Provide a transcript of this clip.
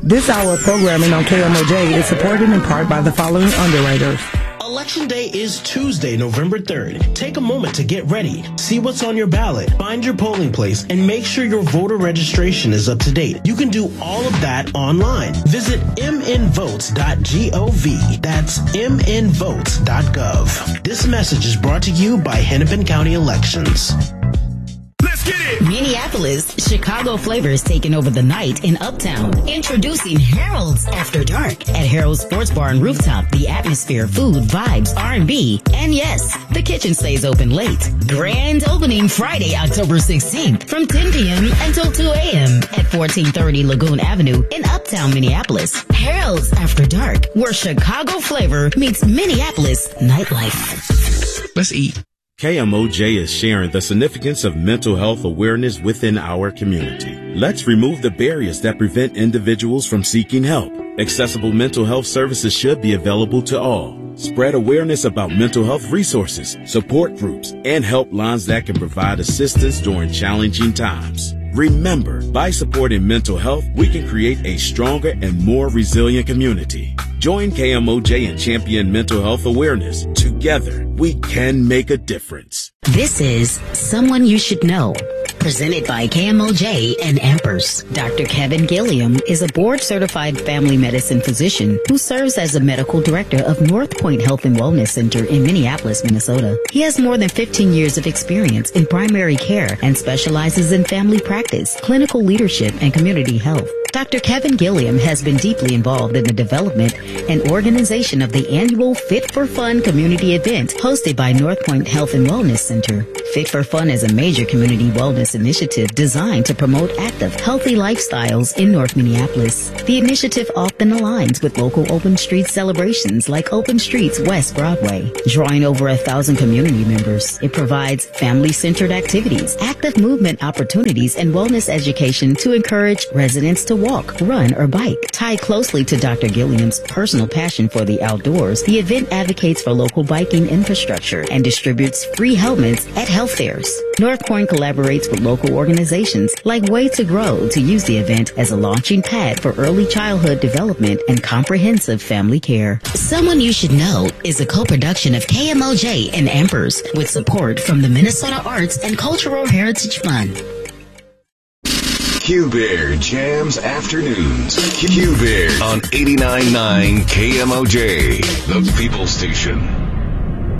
This hour of programming on KMOJ is supported in part by the following underwriters. Election Day is Tuesday, November 3rd. Take a moment to get ready. See what's on your ballot, find your polling place, and make sure your voter registration is up to date. You can do all of that online. Visit mnvotes.gov. That's mnvotes.gov. This message is brought to you by Hennepin County Elections. Minneapolis, Chicago flavors taking over the night in Uptown. Introducing Harold's After Dark. At Harold's Sports Bar and Rooftop, the atmosphere, food, vibes, R&B, and yes, the kitchen stays open late. Grand opening Friday, October 16th from 10 p.m. until 2 a.m. at 1430 Lagoon Avenue in Uptown, Minneapolis. Harold's After Dark, where Chicago flavor meets Minneapolis nightlife. Let's eat. KMOJ is sharing the significance of mental health awareness within our community. Let's remove the barriers that prevent individuals from seeking help. Accessible mental health services should be available to all. Spread awareness about mental health resources, support groups, and helplines that can provide assistance during challenging times. Remember, by supporting mental health, we can create a stronger and more resilient community. Join KMOJ and champion mental health awareness. Together, we can make a difference. This is Someone You Should Know, presented by KMOJ and Ampers. Dr. Kevin Gilliam is a board-certified family medicine physician who serves as the medical director of North Point Health and Wellness Center in Minneapolis, Minnesota. He has more than 15 years of experience in primary care and specializes in family practice, clinical leadership, and community health. Dr. Kevin Gilliam has been deeply involved in the development and organization of the annual Fit for Fun community event hosted by North Point Health and Wellness Center. Fit for Fun is a major community wellness initiative designed to promote active, healthy lifestyles in North Minneapolis. The initiative often aligns with local open street celebrations like Open Streets West Broadway, drawing over 1,000 community members. It provides family-centered activities, active movement opportunities, and wellness education to encourage residents to walk, run, or bike. Tied closely to Dr. Gilliam's personal passion for the outdoors, the event advocates for local biking infrastructure and distributes free helmets at health fairs. North Point collaborates with local organizations like Way to Grow to use the event as a launching pad for early childhood development and comprehensive family care. Someone You Should Know is a co-production of KMOJ and Ampers with support from the Minnesota Arts and Cultural Heritage Fund. Q-Bear Jams Afternoons. Q-Bear on 89.9 KMOJ, the People Station.